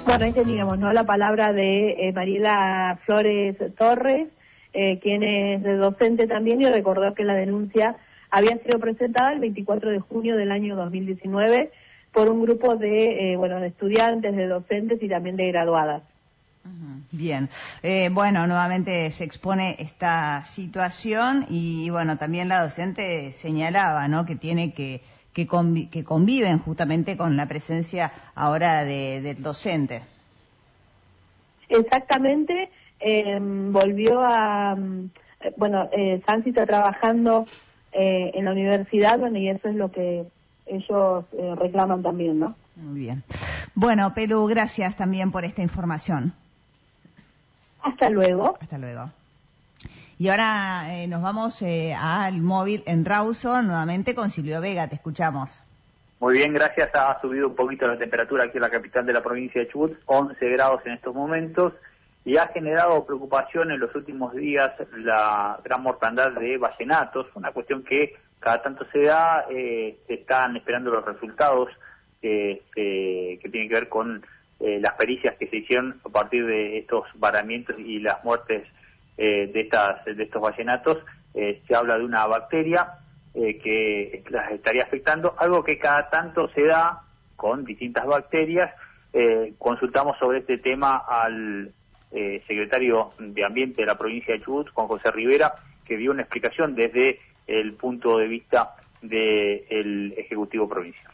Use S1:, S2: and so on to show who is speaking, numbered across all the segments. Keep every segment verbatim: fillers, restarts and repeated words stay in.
S1: Bueno, ahí teníamos, ¿no?, la palabra de eh, Mariela Flores Torres, eh, quien es docente también, y recordó que la denuncia había sido presentada el veinticuatro de junio del año dos mil diecinueve por un grupo de, eh, bueno, de estudiantes, de docentes y también de graduadas.
S2: Bien, eh, bueno, nuevamente se expone esta situación y, bueno, también la docente señalaba, ¿no?, que tiene que que, convi que conviven justamente con la presencia ahora de, del docente.
S1: Exactamente, eh, volvió a, eh, bueno, eh, Sansi está trabajando eh, en la universidad, bueno, y eso es lo que ellos eh, reclaman también, ¿no?
S2: Muy bien. Bueno, Pelu, gracias también por esta información.
S1: Hasta luego.
S2: Hasta luego. Y ahora eh, nos vamos eh, al móvil en Rawson, nuevamente con Silvio Vega, te escuchamos.
S3: Muy bien, gracias. Ha subido un poquito la temperatura aquí en la capital de la provincia de Chubut, once grados en estos momentos, y ha generado preocupación en los últimos días la gran mortandad de ballenatos, una cuestión que cada tanto se da, eh, se están esperando los resultados eh, eh, que tienen que ver con eh, las pericias que se hicieron a partir de estos varamientos y las muertes Eh, de estas de estos ballenatos. Eh, se habla de una bacteria eh, que las estaría afectando, algo que cada tanto se da con distintas bacterias. Eh, consultamos sobre este tema al eh, secretario de Ambiente de la provincia de Chubut, Juan José Rivera, que dio una explicación desde el punto de vista del Ejecutivo Provincial.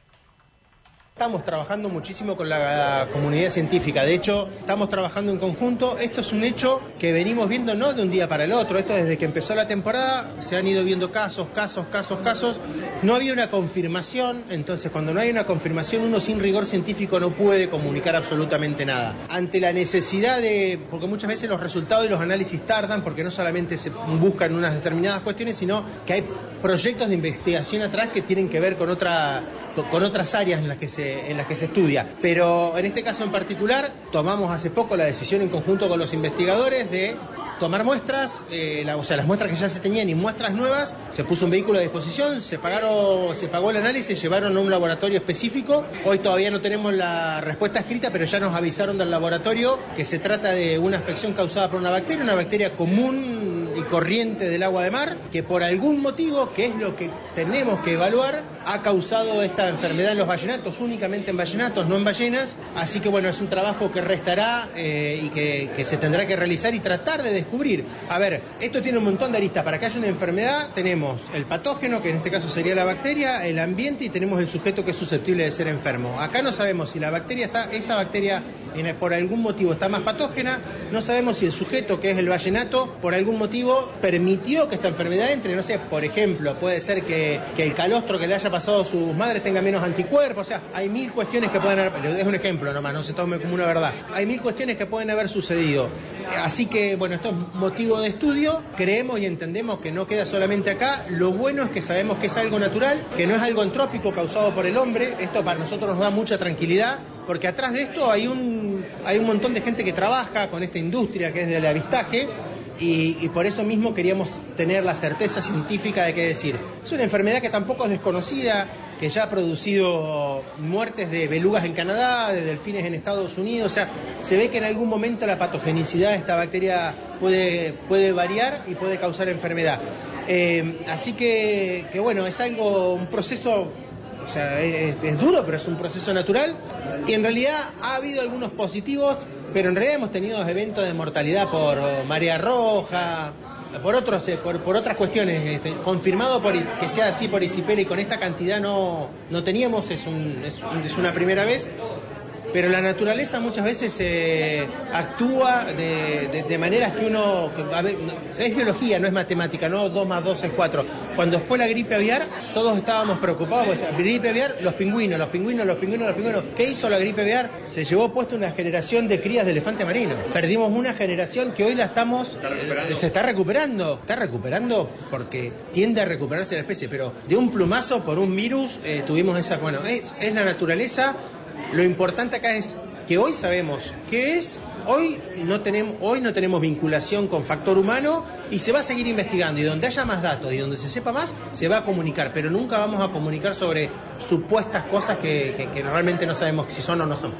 S4: Estamos trabajando muchísimo con la comunidad científica, de hecho estamos trabajando en conjunto. Esto es un hecho que venimos viendo no de un día para el otro, esto desde que empezó la temporada se han ido viendo casos, casos, casos, casos, no había una confirmación, entonces cuando no hay una confirmación uno sin rigor científico no puede comunicar absolutamente nada. Ante la necesidad de, porque muchas veces los resultados y los análisis tardan porque no solamente se buscan unas determinadas cuestiones, sino que hay proyectos de investigación atrás que tienen que ver con otra con otras áreas en las que se en las que se estudia, pero en este caso en particular tomamos hace poco la decisión en conjunto con los investigadores de tomar muestras, eh, la, o sea, las muestras que ya se tenían y muestras nuevas, se puso un vehículo a disposición, se pagaron, se pagó el análisis, llevaron a un laboratorio específico. Hoy todavía no tenemos la respuesta escrita, pero ya nos avisaron del laboratorio que se trata de una afección causada por una bacteria, una bacteria común y corriente del agua de mar, que por algún motivo, que es lo que tenemos que evaluar, ha causado esta enfermedad en los ballenatos, únicamente en ballenatos, no en ballenas. Así que bueno, es un trabajo que restará eh, y que, que se tendrá que realizar y tratar de descubrir. A ver, esto tiene un montón de aristas. Para que haya una enfermedad tenemos el patógeno, que en este caso sería la bacteria, el ambiente, y tenemos el sujeto que es susceptible de ser enfermo. Acá no sabemos si la bacteria está, esta bacteria en, por algún motivo está más patógena, no sabemos si el sujeto, que es el vallenato, por algún motivo permitió que esta enfermedad entre, no sé, por ejemplo, puede ser que, que el calostro que le haya pasado a sus madres tenga menos anticuerpos, o sea, hay mil cuestiones que pueden haber, es un ejemplo nomás, no se tome como una verdad, hay mil cuestiones que pueden haber sucedido. Así que, bueno, esto es motivo de estudio, creemos y entendemos que no queda solamente acá. Lo bueno es que sabemos que es algo natural, que no es algo antrópico causado por el hombre. Esto para nosotros nos da mucha tranquilidad, porque atrás de esto hay un, hay un montón de gente que trabaja con esta industria que es del avistaje, y, y por eso mismo queríamos tener la certeza científica de qué decir. Es una enfermedad que tampoco es desconocida, que ya ha producido muertes de belugas en Canadá, de delfines en Estados Unidos. O sea, se ve que en algún momento la patogenicidad de esta bacteria puede, puede variar y puede causar enfermedad. Eh, así que, que bueno, es algo, un proceso, o sea, es, es duro, pero es un proceso natural. Y en realidad ha habido algunos positivos, pero en realidad hemos tenido eventos de mortalidad por marea roja, por otros, por, por otras cuestiones, este, confirmado por que sea así por Isipel, y con esta cantidad no, no teníamos, es, un, es, un, es una primera vez. Pero la naturaleza muchas veces eh, actúa de, de, de maneras que uno... Que, a ver, es biología, no es matemática, no dos más dos es cuatro. Cuando fue la gripe aviar, todos estábamos preocupados. La gripe aviar, los pingüinos, los pingüinos, los pingüinos, los pingüinos. ¿Qué hizo la gripe aviar? Se llevó puesta una generación de crías de elefante marino. Perdimos una generación que hoy la estamos... ¿Está se está recuperando. Está recuperando porque tiende a recuperarse la especie, pero de un plumazo por un virus eh, tuvimos esa... Bueno, es, es la naturaleza. Lo importante acá es que hoy sabemos qué es, hoy no tenemos, hoy no tenemos vinculación con factor humano y se va a seguir investigando, y donde haya más datos y donde se sepa más, se va a comunicar, pero nunca vamos a comunicar sobre supuestas cosas que, que, que realmente no sabemos si son o no son.